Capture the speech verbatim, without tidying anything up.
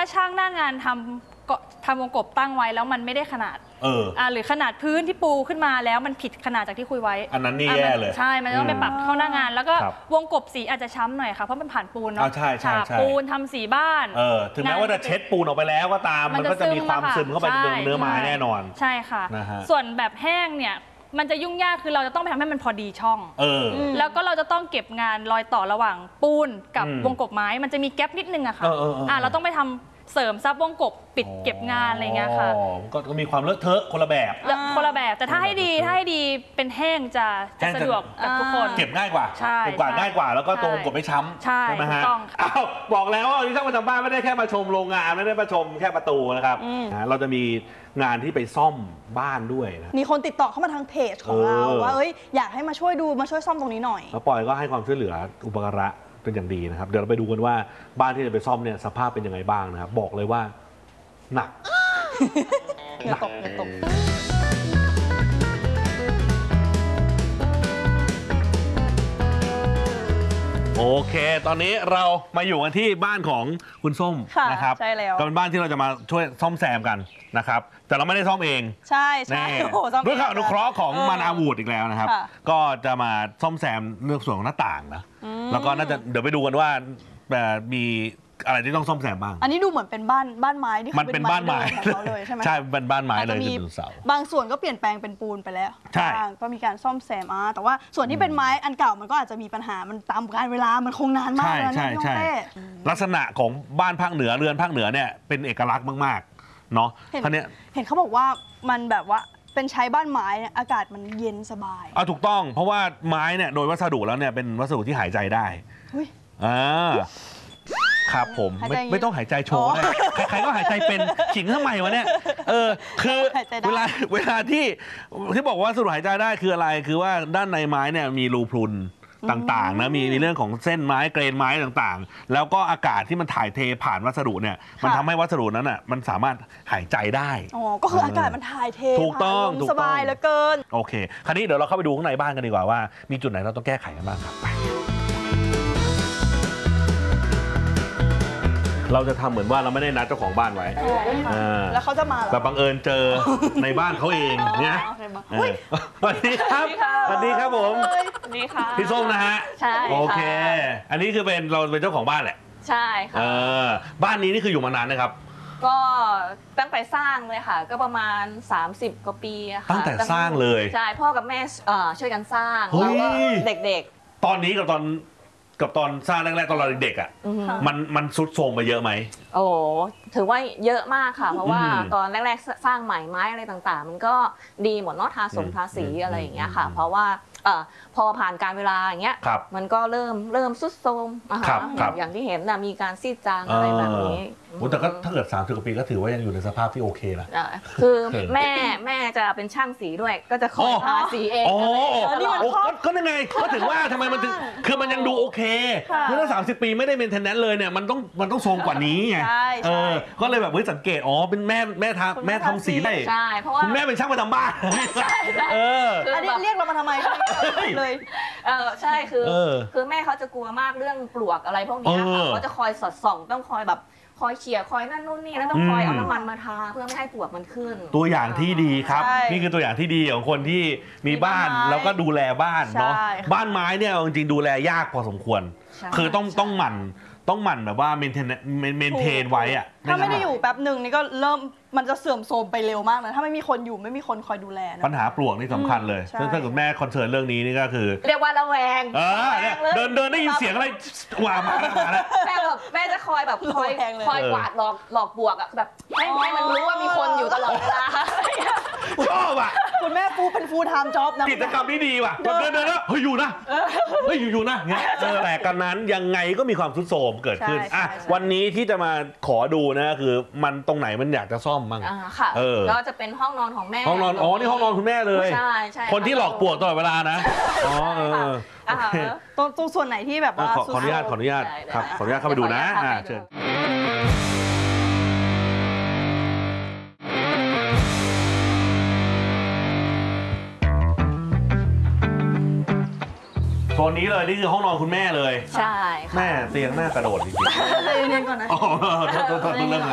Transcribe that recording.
ช่างหน้างานทำก็ทำวงกบตั้งไว้แล้วมันไม่ได้ขนาดเอออ่าหรือขนาดพื้นที่ปูขึ้นมาแล้วมันผิดขนาดจากที่คุยไว้อันนั้นนี่แย่เลยใช่มันต้องไปปรับเข้าหน้างานแล้วก็วงกบสีอาจจะช้ำหน่อยค่ะเพราะมันผ่านปูนเนาะใช่ใช่ใช่ปูนทำสีบ้านเออถึงแม้ว่าจะเช็ดปูนออกไปแล้วก็ตามมันก็จะมีความซึมเข้าไปในเนื้อไม้แน่นอนใช่ค่ะส่วนแบบแห้งเนี่ยมันจะยุ่งยากคือเราจะต้องไปทำให้มันพอดีช่องเออแล้วก็เราจะต้องเก็บงานรอยต่อระหว่างปูนกับวงกบไม้มันจะมีแก๊ปนิดนึงอะค่ะอ่าเราต้องไปทำเสริมซับวงกบปิดเก็บงานอะไรเงี้ยค่ะก็มีความเลอะเทอะคนละแบบคนละแบบแต่ถ้าให้ดีถ้าให้ดีเป็นแห้งจะจะสะดวกกับทุกคนเก็บง่ายกว่าเก็บกว่าง่ายกว่าแล้วก็ตัววงกบไม่ช้ำใช่ไหมฮะอ้าวบอกแล้วว่าที่ช่างประจำบ้านไม่ได้แค่มาชมโรงงานไม่ได้มาชมแค่ประตูนะครับเราจะมีงานที่ไปซ่อมบ้านด้วยนะมีคนติดต่อเข้ามาทางเพจของเราว่าเอ้ยอยากให้มาช่วยดูมาช่วยซ่อมตรงนี้หน่อยแล้วปอยก็ให้ความช่วยเหลืออุปการะเป็นอย่างดีนะครับเดี๋ยวเราไปดูกันว่าบ้านที่จะไปซ่อมเนี่ยสภาพเป็นยังไงบ้างนะครับบอกเลยว่าหนักเหงื่อตกเหงื่อตกโอเคตอนนี้เรามาอยู่กันที่บ้านของคุณส้มนะครับใช่แล้วก็เป็นบ้านที่เราจะมาช่วยซ่อมแซมกันนะครับแต่เราไม่ได้ซ่อมเองใช่ใช่ด้วยความอนุเคราะห์ของมันอาวูดอีกแล้วนะครับก็จะมาซ่อมแซมเรื่องส่วนของหน้าต่างนะแล้วก็น่าจะเดี๋ยวไปดูกันว่ามีอะไรที่ต้องซ่อมแซมบ้างอันนี้ดูเหมือนเป็นบ้านบ้านไม้ที่มันเป็นบ้านไม้ของเขาเลยใช่ไหมใช่เป็นบ้านไม้เลยมีบางส่วนก็เปลี่ยนแปลงเป็นปูนไปแล้วใช่ก็มีการซ่อมแซมอ่ะแต่ว่าส่วนที่เป็นไม้อันเก่ามันก็อาจจะมีปัญหามันตามกาลเวลามันคงนานมากแล้วนะพี่เต้ลักษณะของบ้านภาคเหนือเรือนภาคเหนือเนี่ยเป็นเอกลักษณ์มากๆเนาะเห็นเห็นเขาบอกว่ามันแบบว่าเป็นใช้บ้านไม้เนี่ยอากาศมันเย็นสบายอ่ะถูกต้องเพราะว่าไม้เนี่ยโดยวัสดุแล้วเนี่ยเป็นวัสดุที่หายใจได้อ่าครับผมไม่ไม่ต้องหายใจโชว์เลยใครๆก็หายใจเป็นขิงทำไมวะเนี่ยเออคือเวลาเวลาที่ที่บอกว่าวัสดุหายใจได้คืออะไรคือว่าด้านในไม้เนี่ยมีรูพรุนต่างๆนะมีมีเรื่องของเส้นไม้เกรนไม้ต่างๆแล้วก็อากาศที่มันถ่ายเทผ่านวัสดุเนี่ยมันทำให้วัสดุนั้นอ่ะมันสามารถหายใจได้อ๋อก็คืออากาศมันถ่ายเทถูกต้องสบายเหลือเกินโอเคคราวนี้เดี๋ยวเราเข้าไปดูข้างในบ้านกันดีกว่าว่ามีจุดไหนเราต้องแก้ไขกันบ้างครับเราจะทำเหมือนว่าเราไม่ได้นัดเจ้าของบ้านไว้แล้วเขาจะมาแต่บังเอิญเจอในบ้านเขาเองเนี่ยสวัสดีครับสวัสดีครับผมสวัสดีค่ะพี่ส้มนะฮะใช่โอเคอันนี้คือเป็นเราเป็นเจ้าของบ้านแหละใช่ค่ะบ้านนี้นี่คืออยู่มานานนะครับก็ตั้งแต่สร้างเลยค่ะก็ประมาณสามสิบกว่าปีค่ะตั้งแต่สร้างเลยใช่พ่อกับแม่ช่วยกันสร้างแล้วก็เด็กๆตอนนี้กับตอนกับตอนสร้างแรกๆตอนเราเด็กๆอ่ะมันมันซุดโทรมไปเยอะไหมโอ้ถือว่าเยอะมากค่ะเพราะว่าตอนแรกๆสร้างใหม่ไม้อะไรต่างๆมันก็ดีหมดเนาะทาสงทาสีอะไรอย่างเงี้ยค่ะเพราะว่าพอผ่านการเวลาอย่างเงี้ยมันก็เริ่มเริ่มซุดโทรมอย่างที่เห็นนะมีการซีดจางอะไรแบบนี้แต่ก็ถ้าเกิดสามสิบกว่าปีก็ถือว่ายังอยู่ในสภาพที่โอเคนะคือแม่แม่จะเป็นช่างสีด้วยก็จะคอยทาสีเองก็ยังไงก็ถึงว่าทำไมมันถึงคือมันยังดูโอเคเมื่อสามสิบปีไม่ได้เมนเทนแนนซ์เลยเนี่ยมันต้องมันต้องทรงกว่านี้ไงเออก็เลยแบบเฮ้ยสังเกตอ๋อเป็นแม่แม่ทำแม่ทำสีได้ใช่เพราะว่าคุณแม่เป็นช่างประจำบ้านเอออันนี้เรียกเรามาทำไมเลยเออใช่คือคือแม่เขาจะกลัวมากเรื่องปลวกอะไรพวกนี้ค่ะเขาจะคอยสอดส่องต้องคอยแบบคอยเขี่ยคอยนั่นนู่นนี่แล้วต้องคอยเอาน้ำมันมาทาเพื่อไม่ให้ปลวกมันขึ้นตัวอย่างที่ดีครับนี่คือตัวอย่างที่ดีของคนที่มีบ้านแล้วก็ดูแลบ้านเนาะบ้านไม้เนี่ยจริงๆดูแลยากพอสมควรคือต้องต้องหมั่นต้องหมั่นแบบว่าเมนเทนเมนเทนไว้อะถ้าไม่ได้อยู่แป๊บหนึ่งนี่ก็เริ่มมันจะเสื่อมโทรมไปเร็วมากนะถ้าไม่มีคนอยู่ไม่มีคนคอยดูแลปัญหาปลวกนี่สำคัญเลยซึ่งถ้าเกิดแม่คอนเซิร์นเรื่องนี้นี่ก็คือเรียกว่าระแวงเดินเดินได้ยินเสียงอะไรหวามาแล้วแม่แบบแม่จะคอยแบบคอยคอยกวาดหลอกหลอกปลวกอะแบบให้ให้มันรู้ว่ามีคนอยู่ตลอดเวลาชอบอ่ะคุณแม่ฟูเป็นฟูลไทม์จ็อบนะกิจกรรมนี้ดีว่ะเดินเดินแล้วเฮ้ยอยู่นะเฮ้ยอยู่นะเงี้ยแต่กันนั้นยังไงก็มีความทรุดโทรมเกิดขึ้นอ่ะวันนี้ที่จะมาขอดูนะคือมันตรงไหนมันอยากจะซ่อมบ้างค่ะก็จะเป็นห้องนอนของแม่ห้องนอนอ๋อนี่ห้องนอนคุณแม่เลยใช่ใช่คนที่หลอกปลวกตลอดเวลานะอ๋อเออตรงตรงส่วนไหนที่แบบว่าขออนุญาตขออนุญาตครับขออนุญาตเข้าไปดูนะอ่าเชิญโซนนี้เลยนี่คือห้องนอนคุณแม่เลยใช่แม่เตียงแม่กระโดดจริงๆเรียนก่อนนะอ๋อโทษโทษเรื่อง